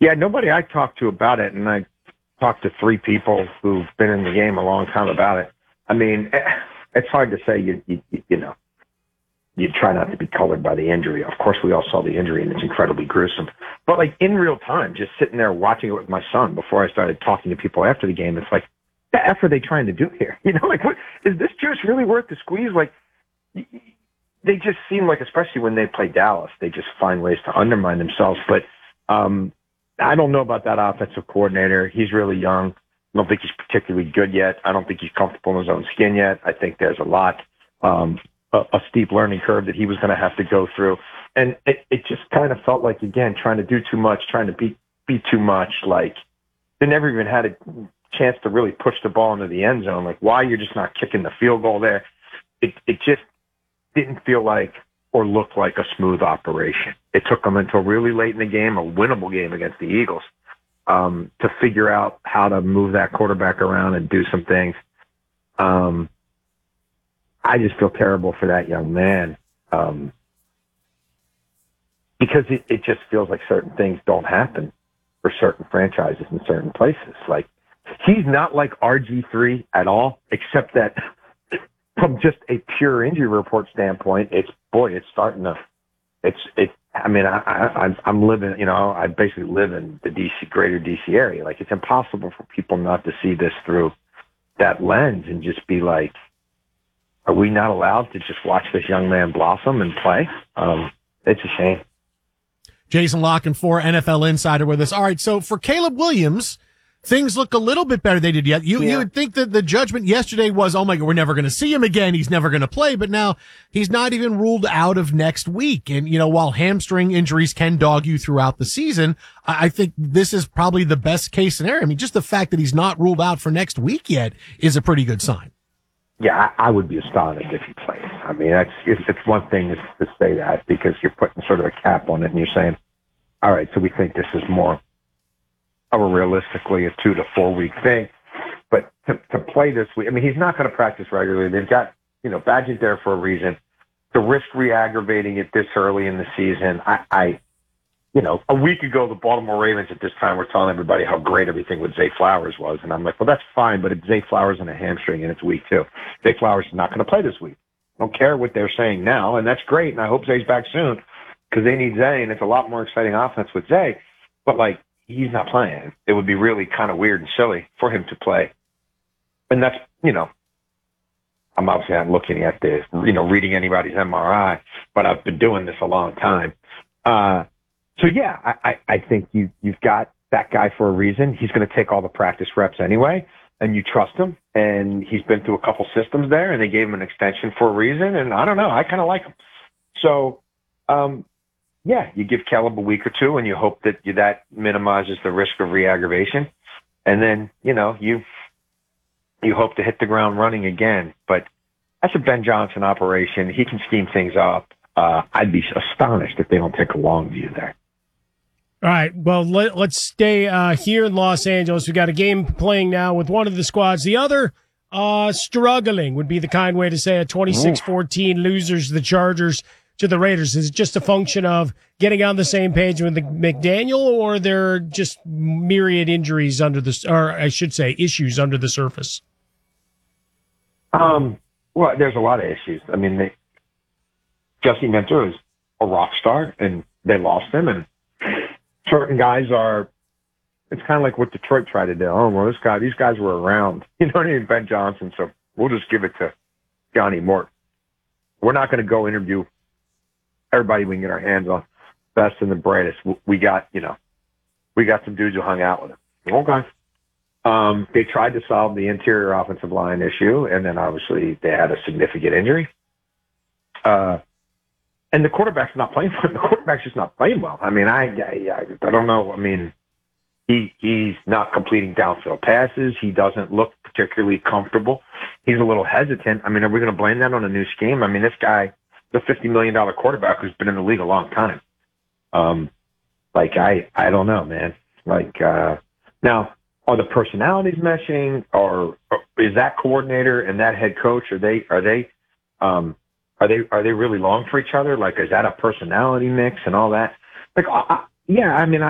Yeah, nobody I talked to about it, and I talked to three people who've been in the game a long time about it. I mean, it's hard to say. You know, you try not to be colored by the injury. Of course, we all saw the injury, and it's incredibly gruesome. But like in real time, just sitting there watching it with my son before I started talking to people after the game, it's like, the F are they trying to do here? You know, like, what is this juice really worth the squeeze? Like, they just seem like, especially when they play Dallas, they just find ways to undermine themselves. But I don't know about that offensive coordinator. He's really young. I don't think he's particularly good yet. I don't think he's comfortable in his own skin yet. I think there's a lot, a steep learning curve that he was going to have to go through. And it just kind of felt like, again, trying to do too much, trying to be too much. Like, they never even had a chance to really push the ball into the end zone. Like, why you're just not kicking the field goal there? It just didn't feel like or look like a smooth operation. It took them until really late in the game, a winnable game against the Eagles, to figure out how to move that quarterback around and do some things. I just feel terrible for that young man, because it just feels like certain things don't happen for certain franchises in certain places. Like, he's not like RG3 at all, except that from just a pure injury report standpoint, it's starting to, I mean, I'm living, you know, I basically live in the greater DC area. Like, it's impossible for people not to see this through that lens and just be like, are we not allowed to just watch this young man blossom and play? It's a shame. Jason Lockenfor, NFL Insider with us. All right. So for Caleb Williams, things look a little bit better than they did yet. You would think that the judgment yesterday was, oh my God, we're never going to see him again. He's never going to play. But now he's not even ruled out of next week. And, you know, while hamstring injuries can dog you throughout the season, I think this is probably the best case scenario. I mean, just the fact that he's not ruled out for next week yet is a pretty good sign. Yeah, I would be astonished if he plays. I mean, it's one thing to say that, because you're putting sort of a cap on it and you're saying, all right, so we think this is more of a realistically a 2 to 4 week thing. But to play this week, I mean, he's not going to practice regularly. They've got, you know, Badgett there for a reason. To risk re-aggravating it this early in the season, you know, a week ago, the Baltimore Ravens at this time were telling everybody how great everything with Zay Flowers was. And I'm like, well, that's fine, but it's Zay Flowers and a hamstring, and it's week 2. Zay Flowers is not going to play this week. I don't care what they're saying now, and that's great, and I hope Zay's back soon, because they need Zay, and it's a lot more exciting offense with Zay. But, like, he's not playing. It would be really kind of weird and silly for him to play. And that's, you know, I'm obviously not looking at this, you know, reading anybody's MRI, but I've been doing this a long time. So, yeah, I think you've got that guy for a reason. He's going to take all the practice reps anyway, and you trust him. And he's been through a couple systems there, and they gave him an extension for a reason. And I don't know, I kind of like him. So, yeah, you give Caleb a week or two, and you hope that that minimizes the risk of re-aggravation. And then, you know, you hope to hit the ground running again. But that's a Ben Johnson operation. He can scheme things up. I'd be astonished if they don't take a long view there. All right, well, let's stay here in Los Angeles. We got a game playing now with one of the squads. The other struggling would be the kind way to say it. 26-14 losers, the Chargers to the Raiders. Is it just a function of getting on the same page with McDaniel, or there are just myriad injuries under the, or I should say, issues under the surface? Well, there's a lot of issues. I mean, Jesse Minter is a rock star, and they lost him, and certain guys are, it's kind of like what Detroit tried to do. Oh, well, these guys were around. You know what I mean? Ben Johnson, so we'll just give it to Johnny Morton. We're not going to go interview everybody we can get our hands on, best and the brightest. We got some dudes who hung out with him. Okay. They tried to solve the interior offensive line issue, and then obviously they had a significant injury. And the quarterback's not playing well. The quarterback's just not playing well. I mean, I don't know. I mean, he's not completing downfield passes. He doesn't look particularly comfortable. He's a little hesitant. I mean, are we going to blame that on a new scheme? I mean, this guy, the $50 million quarterback who's been in the league a long time. I don't know, man. Now, are the personalities meshing, or is that coordinator and that head coach, are they really long for each other? Like, is that a personality mix and all that? Yeah, I mean,